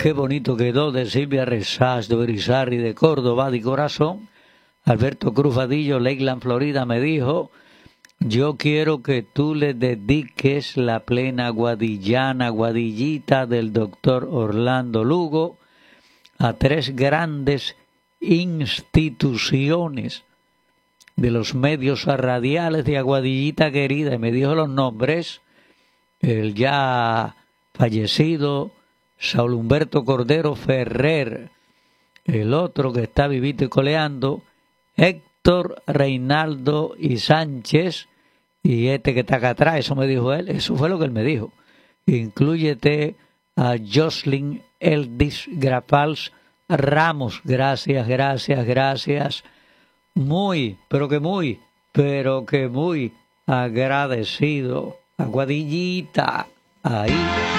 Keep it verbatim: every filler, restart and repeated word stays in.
qué bonito quedó, de Silvia Resás, de Berizarri, de Córdoba, de corazón. Alberto Cruz Vadillo, Lakeland, Florida, me dijo: yo quiero que tú le dediques la plena guadillana, guadillita del doctor Orlando Lugo a tres grandes instituciones de los medios radiales de Aguadillita querida. Y me dijo los nombres: el ya fallecido Saúl Humberto Cordero Ferrer, el otro que está vivito y coleando, Héctor Reinaldo y Sánchez, y este que está acá atrás. Eso me dijo él, eso fue lo que él me dijo. Inclúyete a Jocelyn Eldis Grafals Ramos. Gracias, gracias, gracias. Muy, pero que muy, pero que muy agradecido. Aguadillita, ahí.